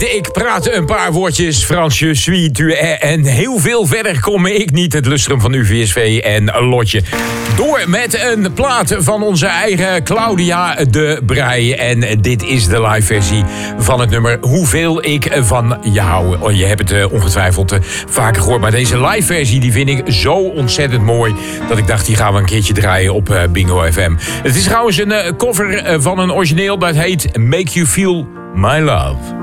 Ik praat een paar woordjes Frans, je suis, tu es, en heel veel verder kom ik niet. Het lustrum van UVSV en Lotje. Door met een plaat van onze eigen Claudia de Breij. En dit is de live versie van het nummer Hoeveel ik van je hou. Je hebt het ongetwijfeld vaker gehoord. Maar deze live versie die vind ik zo ontzettend mooi dat ik dacht, die gaan we een keertje draaien op Bingo FM. Het is trouwens een cover van een origineel dat heet Make You Feel My Love.